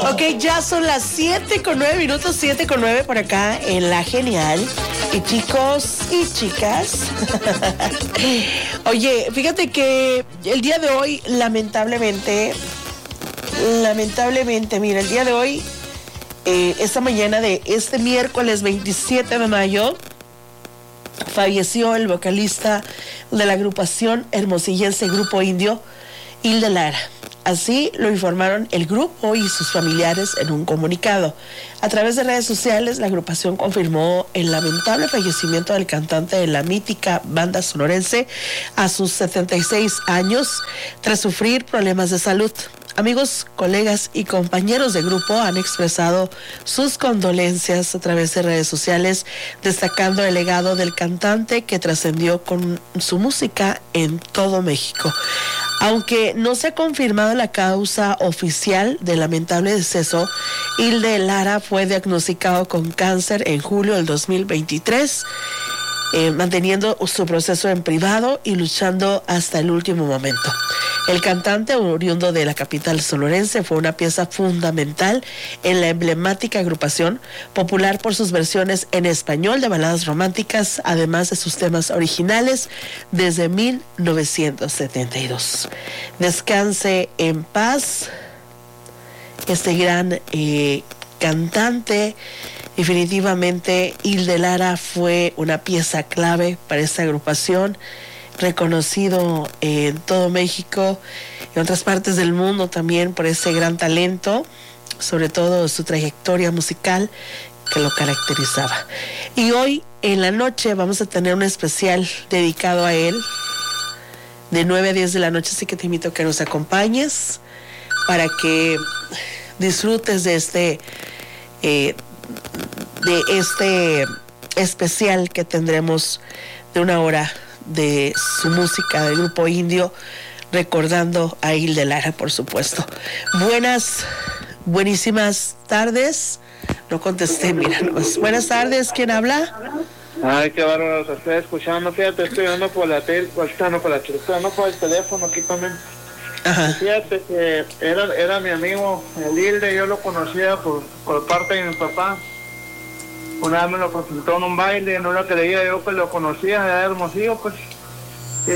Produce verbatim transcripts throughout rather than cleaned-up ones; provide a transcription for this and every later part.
Ok, ya son las siete con nueve minutos, siete con nueve por acá en La Genial. Y chicos y chicas, oye, fíjate que el día de hoy, lamentablemente, lamentablemente, mira, el día de hoy, eh, esta mañana de este miércoles veintisiete de mayo, falleció el vocalista de la agrupación hermosillense Grupo Indio, Hilde Lara. Así lo informaron el grupo y sus familiares en un comunicado. A través de redes sociales, la agrupación confirmó el lamentable fallecimiento del cantante de la mítica banda sonorense a sus setenta y seis años, tras sufrir problemas de salud. Amigos, colegas y compañeros de grupo han expresado sus condolencias a través de redes sociales, destacando el legado del cantante que trascendió con su música en todo México. Aunque no se ha confirmado la causa oficial del lamentable deceso, Hilde Lara fue diagnosticado con cáncer en julio del dos mil veintitrés, eh, manteniendo su proceso en privado y luchando hasta el último momento. El cantante, oriundo de la capital sonorense, fue una pieza fundamental en la emblemática agrupación, popular por sus versiones en español de baladas románticas, además de sus temas originales desde mil novecientos setenta y dos. Descanse en paz este gran eh, cantante. Definitivamente, Hilde Lara fue una pieza clave para esta agrupación, reconocido en todo México y en otras partes del mundo también por ese gran talento, sobre todo su trayectoria musical que lo caracterizaba. Y hoy en la noche vamos a tener un especial dedicado a él, de nueve a diez de la noche, así que te invito a que nos acompañes para que disfrutes de este eh, de este especial que tendremos de una hora de su música del Grupo Indio, recordando a Hilde Lara, por supuesto. Buenas, buenísimas tardes. No contesté, mira, nomás. Buenas tardes, ¿quién habla? Ay, qué bárbaro, te estoy escuchando, fíjate, estoy hablando por la tele, no por la tele, estoy hablando por el teléfono aquí también. Ajá. Fíjate que era, era mi amigo, el Hilde, yo lo conocía por, por parte de mi papá. Una vez me lo presentó en un baile, no lo creía yo que lo conocía, era Hermosillo, pues. Y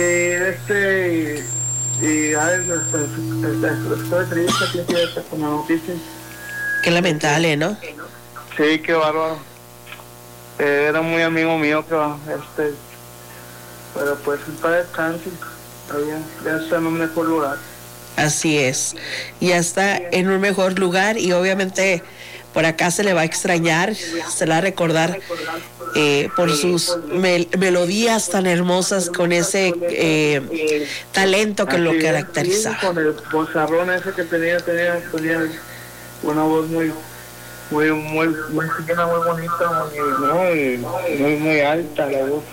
este, y, y ay, estoy triste, fíjate, con la noticia. Qué lamentable, ¿no? Sí, qué bárbaro. Eh, era muy amigo mío, que va, este, pero pues para descanso, ya, ya está en un mejor lugar. Así es, ya está en un mejor lugar y obviamente por acá se le va a extrañar, se le va a recordar eh, por sus mel- melodías tan hermosas, con ese eh, talento que lo caracterizaba. Con el vozarrón ese que tenía, tenía, tenía una voz muy, muy, muy, muy fina, muy bonita, muy, muy, muy, muy alta la voz.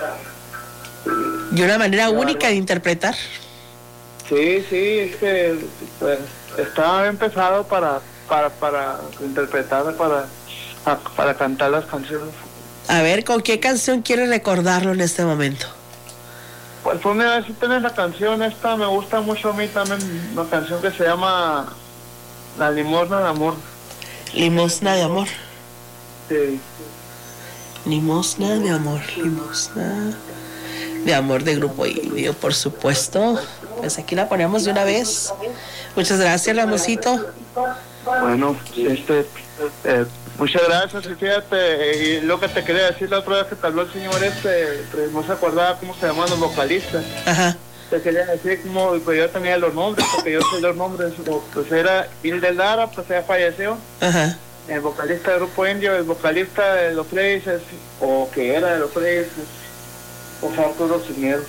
Y una manera única de interpretar. Sí, sí, es que pues, estaba empezado para, para, para interpretar, para, para cantar las canciones. A ver, ¿con qué canción quieres recordarlo en este momento? Pues pues mira, si tienes la canción esta, me gusta mucho a mí también, una canción que se llama La Limosna de Amor. Limosna de amor. Sí. Limosna de amor, limosna de amor de Grupo Indio, por supuesto. Pues aquí la ponemos de una vez. Muchas gracias, Ramosito. Bueno, este, eh, muchas gracias, y fíjate, y lo que te quería decir la otra vez que te habló el señor este, pues no se acordaba cómo se llamaban los vocalistas. Ajá. Te quería decir como, pues yo tenía los nombres, porque yo sé los nombres, pues era Hilde Lara, pues ya falleció. Ajá. El vocalista del Grupo Indio, el vocalista de Los Reyes, o que era de Los Reyes, pues Arturo Cisneros.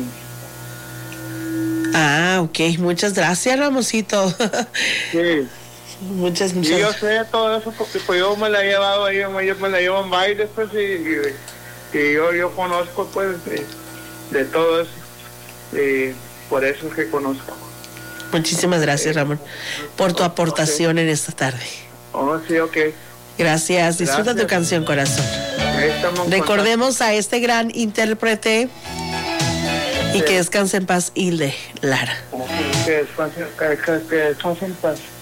Ah, ok, muchas gracias, Ramosito. Sí. Muchas, muchas. Y yo sé todo eso porque pues yo me la he llevado ahí, yo me la llevo en bailes, pues, y, y, y yo, yo conozco, pues, de, de todo eso. Y por eso es que conozco. Muchísimas gracias, Ramón, por tu aportación okay. en esta tarde. Oh, sí, ok. Gracias, disfruta gracias. Tu canción, corazón. Recordemos a este gran intérprete y sí. que descanse en paz, Hilde Lara. Que descanse, que, que, que descanse en paz.